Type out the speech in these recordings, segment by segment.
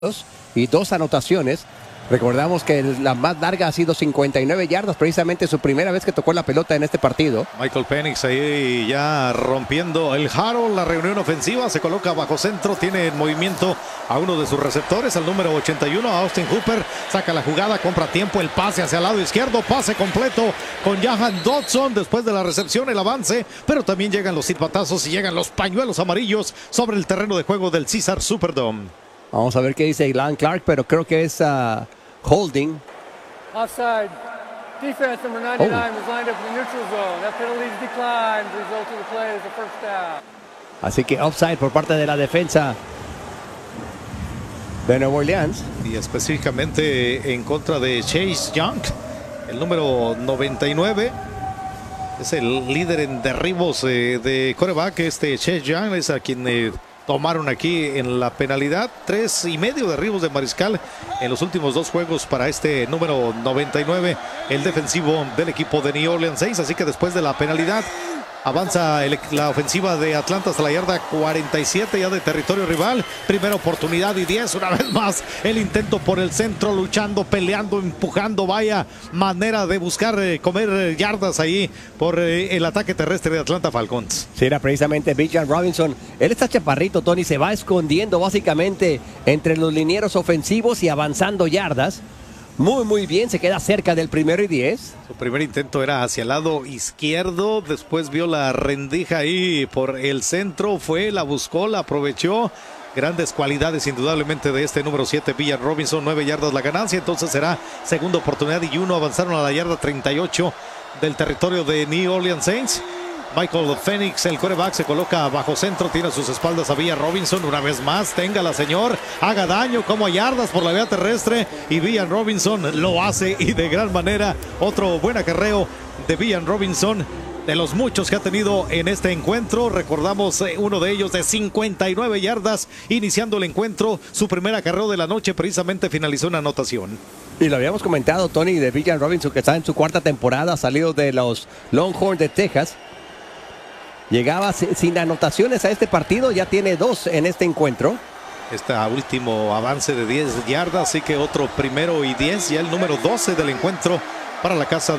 y 2 anotaciones. Recordamos que la más larga ha sido 59 yardas, precisamente su primera vez que tocó la pelota en este partido. Michael Penix ahí ya rompiendo el Harold, la reunión ofensiva, se coloca bajo centro, tiene en movimiento a uno de sus receptores, al número 81, a Austin Hooper, saca la jugada, compra tiempo, el pase hacia el lado izquierdo, pase completo con Jahan Dodson, después de la recepción, el avance, pero también llegan los silbatazos y llegan los pañuelos amarillos sobre el terreno de juego del Caesars Superdome. Vamos a ver qué dice Ilan Clark, pero creo que es holding. Offside. Defense number 99 was lined up in the neutral zone. That penalty declined. The result of the play is a first down. Así que offside por parte de la defensa de Nueva Orleans. Y específicamente en contra de Chase Young, el número 99. Es el líder en derribos de quarterback. Chase Young es a quien tomaron aquí en la penalidad. 3.5 derribos de Mariscal en los últimos 2 juegos para este número 99, el defensivo del equipo de New Orleans Saints. Así que después de la penalidad avanza la ofensiva de Atlanta hasta la yarda 47 ya de territorio rival. Primera oportunidad y 10. Una vez más el intento por el centro, luchando, peleando, empujando. Vaya manera de buscar comer yardas ahí por el ataque terrestre de Atlanta Falcons. Sí, era precisamente Bijan Robinson. Él está chaparrito, Tony, se va escondiendo básicamente entre los linieros ofensivos y avanzando yardas. Muy bien, se queda cerca del 1º y 10. Su primer intento era hacia el lado izquierdo, después vio la rendija ahí por el centro, fue, la buscó, la aprovechó. Grandes cualidades indudablemente de este número 7, Bijan Robinson, 9 yardas la ganancia, entonces será segunda oportunidad y 1, avanzaron a la yarda 38 del territorio de New Orleans Saints. Michael Penix, el quarterback, se coloca bajo centro, tiene a sus espaldas a Bijan Robinson, una vez más, téngala señor, haga daño como a yardas por la vía terrestre y Bijan Robinson lo hace y de gran manera. Otro buen acarreo de Bijan Robinson, de los muchos que ha tenido en este encuentro. Recordamos uno de ellos de 59 yardas iniciando el encuentro, su primer acarreo de la noche precisamente finalizó una anotación. Y lo habíamos comentado, Tony, de Bijan Robinson, que está en su 4ª temporada, salido de los Longhorns de Texas. Llegaba sin anotaciones a este partido, ya tiene 2 en este encuentro. Este último avance de 10 yardas, así que otro 1º y 10, ya el número 12 del encuentro para la causa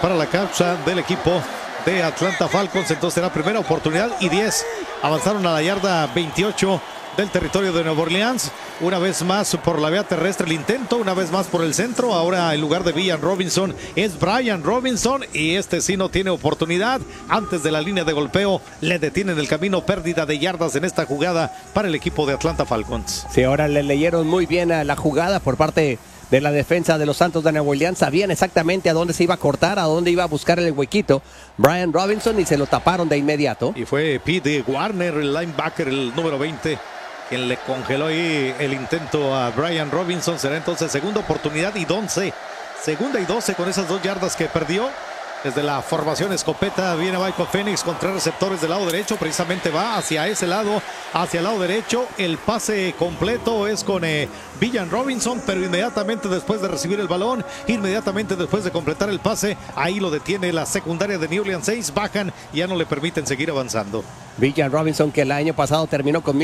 del equipo de Atlanta Falcons. Entonces será primera oportunidad y 10. Avanzaron a la yarda 28 del territorio de Nueva Orleans. Una vez más por la vía terrestre el intento, una vez más por el centro. Ahora en lugar de Bijan Robinson es Brian Robinson y sí no tiene oportunidad. Antes de la línea de golpeo le detienen el camino, pérdida de yardas en esta jugada para el equipo de Atlanta Falcons. Sí, ahora le leyeron muy bien a la jugada por parte de la defensa de los Santos de Nueva Orleans. Sabían exactamente a dónde se iba a cortar, a dónde iba a buscar el huequito Brian Robinson y se lo taparon de inmediato. Y fue Pete Warner, el linebacker, el número 20, quien le congeló ahí el intento a Brian Robinson. Será entonces segunda oportunidad y 12. Segunda y 12 con esas 2 yardas que perdió. Desde la formación escopeta viene Michael Penix con 3 receptores del lado derecho. Precisamente va hacia ese lado, hacia el lado derecho. El pase completo es con Bijan Robinson, pero inmediatamente después de recibir el balón, inmediatamente después de completar el pase, ahí lo detiene la secundaria de New Orleans Saints. Bajan y ya no le permiten seguir avanzando. Bijan Robinson, que el año pasado terminó con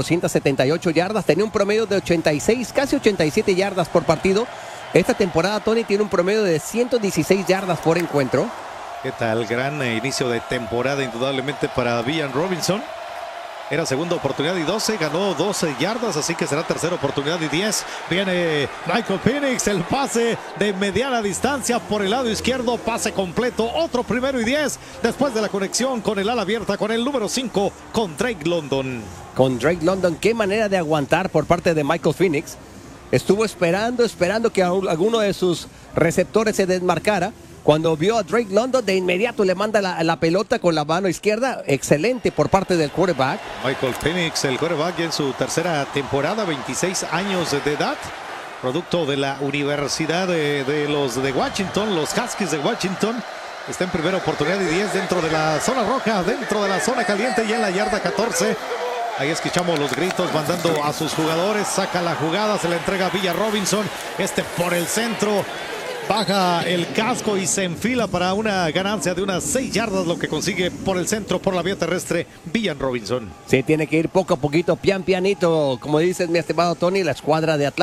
1,478 yardas, tenía un promedio de 86, casi 87 yardas por partido. Esta temporada, Tony, tiene un promedio de 116 yardas por encuentro. ¿Qué tal? Gran inicio de temporada indudablemente para Bijan Robinson. Era segunda oportunidad y 12, ganó 12 yardas, así que será tercera oportunidad y 10. Viene Michael Penix, el pase de mediana distancia por el lado izquierdo, pase completo, otro 1º y 10, después de la conexión con el ala abierta, con el número 5, con Drake London. Con Drake London, qué manera de aguantar por parte de Michael Penix. Estuvo esperando que alguno de sus receptores se desmarcara. Cuando vio a Drake London, de inmediato le manda la pelota con la mano izquierda. Excelente por parte del quarterback. Michael Penix, el quarterback, en su tercera temporada, 26 años de edad. Producto de la Universidad de los de Washington, los Huskies de Washington. Está en primera oportunidad y 10 dentro de la zona roja, dentro de la zona caliente y en la yarda 14. Ahí escuchamos los gritos mandando a sus jugadores. Saca la jugada, se la entrega a Bijan Robinson. Por el centro. Baja el casco y se enfila para una ganancia de unas 6 yardas, lo que consigue por el centro, por la vía terrestre, Villan Robinson. Sí, tiene que ir poco a poquito, pianito, como dices mi estimado Tony, la escuadra de Atlanta.